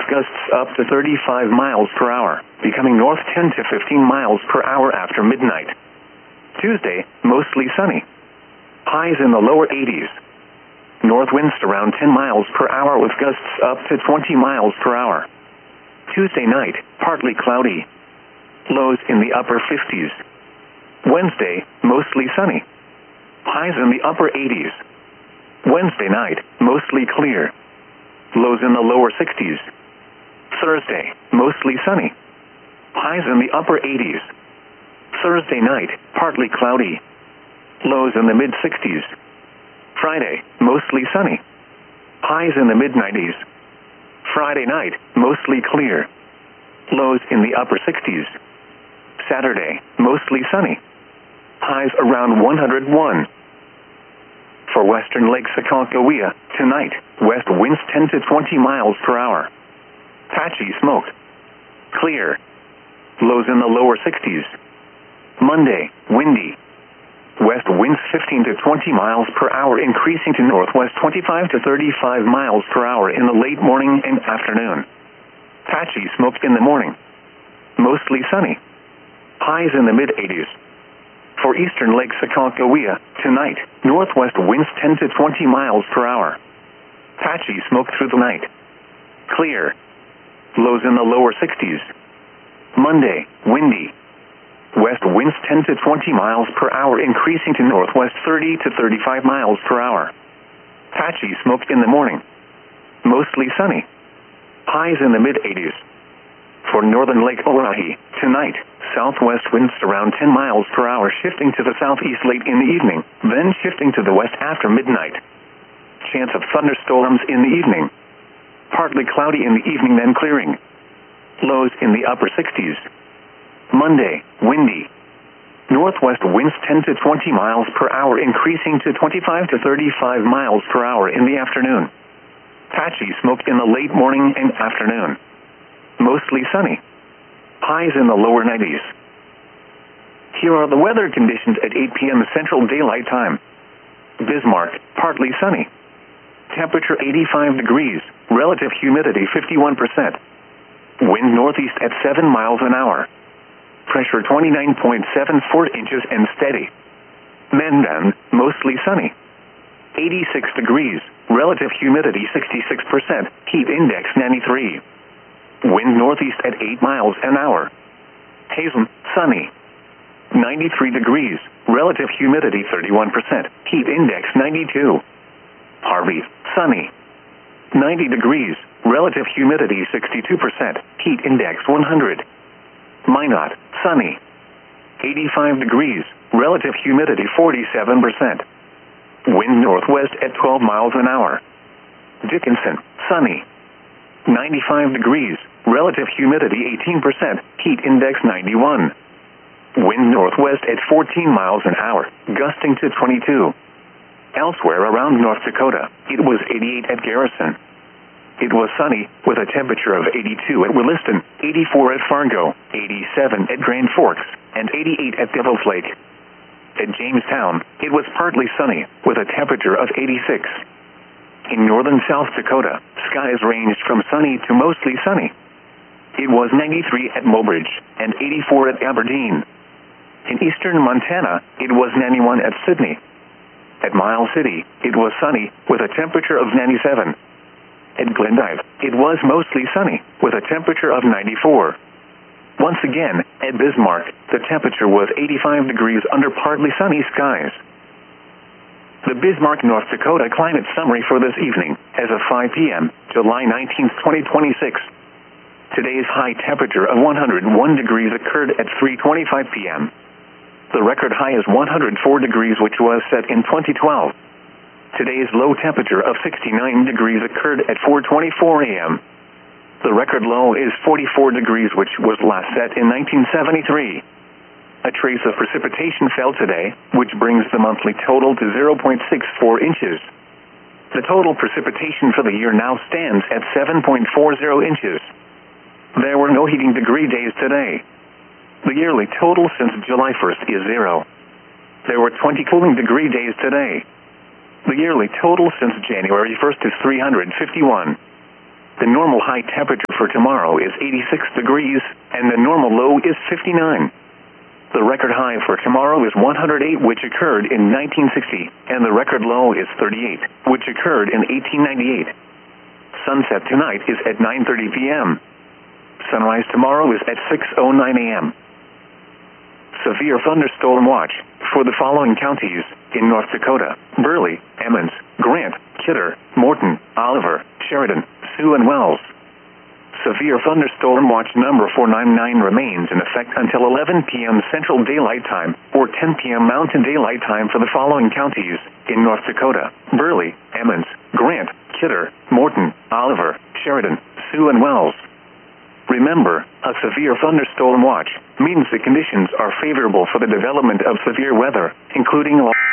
gusts up to 35 miles per hour, becoming north 10 to 15 miles per hour after midnight. Tuesday, mostly sunny. Highs in the lower 80s. North winds around 10 miles per hour with gusts up to 20 miles per hour. Tuesday night, partly cloudy. Lows in the upper 50s. Wednesday, mostly sunny. Highs in the upper 80s. Wednesday night, mostly clear. Lows in the lower 60s. Thursday, mostly sunny. Highs in the upper 80s. Thursday night, partly cloudy. Lows in the mid-60s. Friday, mostly sunny. Highs in the mid-90s. Friday night, mostly clear. Lows in the upper 60s. Saturday, mostly sunny. Highs around 101. For western Lake Sacagawea, tonight, west winds 10 to 20 miles per hour. Patchy smoke. Clear. Lows in the lower 60s. Monday, windy. West winds 15 to 20 miles per hour, increasing to northwest 25 to 35 miles per hour in the late morning and afternoon. Patchy smoke in the morning. Mostly sunny. Highs in the mid-80s. For eastern Lake Sacagawea, tonight, northwest winds 10 to 20 miles per hour. Patchy smoke through the night. Clear. Lows in the lower 60s. Monday, windy. West winds 10 to 20 miles per hour, increasing to northwest 30 to 35 miles per hour. Patchy smoke in the morning. Mostly sunny. Highs in the mid-80s. For northern Lake Olorahi, tonight, southwest winds around 10 miles per hour, shifting to the southeast late in the evening, then shifting to the west after midnight. Chance of thunderstorms in the evening. Partly cloudy in the evening, then clearing. Lows in the upper 60s. Monday, windy. Northwest winds 10 to 20 miles per hour, increasing to 25 to 35 miles per hour in the afternoon. Patchy smoke in the late morning and afternoon. Mostly sunny. Highs in the lower 90s. Here are the weather conditions at 8 p.m. Central Daylight Time. Bismarck, partly sunny. Temperature 85 degrees, relative humidity 51%. Wind northeast at 7 miles an hour. Pressure 29.74 inches and steady. Mandan, mostly sunny. 86 degrees, relative humidity 66%, heat index 93. Wind northeast at 8 miles an hour. Hazen, sunny. 93 degrees, relative humidity 31%, heat index 92. Harvey, sunny. 90 degrees, relative humidity 62%, heat index 100. Minot, sunny. 85 degrees, relative humidity 47%. Wind northwest at 12 miles an hour. Dickinson, sunny. 95 degrees, relative humidity 18%, heat index 91. Wind northwest at 14 miles an hour, gusting to 22. Elsewhere around North Dakota, it was 88 at Garrison. It was sunny, with a temperature of 82 at Williston, 84 at Fargo, 87 at Grand Forks, and 88 at Devil's Lake. At Jamestown, it was partly sunny, with a temperature of 86. In northern South Dakota, skies ranged from sunny to mostly sunny. It was 93 at Mobridge, and 84 at Aberdeen. In eastern Montana, it was 91 at Sidney. At Miles City, it was sunny, with a temperature of 97. At Glendive, it was mostly sunny, with a temperature of 94. Once again, at Bismarck, the temperature was 85 degrees under partly sunny skies. The Bismarck, North Dakota climate summary for this evening, as of 5 p.m., July 19, 2026. Today's high temperature of 101 degrees occurred at 3:25 p.m. The record high is 104 degrees, which was set in 2012. Today's low temperature of 69 degrees occurred at 4:24 a.m. The record low is 44 degrees, which was last set in 1973. A trace of precipitation fell today, which brings the monthly total to 0.64 inches. The total precipitation for the year now stands at 7.40 inches. There were no heating degree days today. The yearly total since July 1st is 0. There were 20 cooling degree days today. The yearly total since January 1st is 351. The normal high temperature for tomorrow is 86 degrees, and the normal low is 59. The record high for tomorrow is 108, which occurred in 1960, and the record low is 38, which occurred in 1898. Sunset tonight is at 9:30 p.m. Sunrise tomorrow is at 6:09 a.m. Severe thunderstorm watch for the following counties in North Dakota: Burley, Emmons, Grant, Kidder, Morton, Oliver, Sheridan, Sioux, and Wells. Severe thunderstorm watch number 499 remains in effect until 11 p.m. Central Daylight Time or 10 p.m. Mountain Daylight Time for the following counties in North Dakota: Burley, Emmons, Grant, Kidder, Morton, Oliver, Sheridan, Sioux, and Wells. Remember, a severe thunderstorm watch means the conditions are favorable for the development of severe weather, including